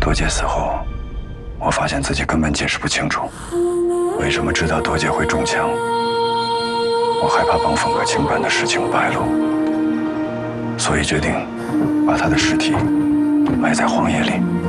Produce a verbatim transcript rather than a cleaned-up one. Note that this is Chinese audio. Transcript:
多姐死后，我发现自己根本解释不清楚，为什么知道多姐会中枪。我害怕帮冯可清办的事情败露，所以决定把她的尸体埋在荒野里。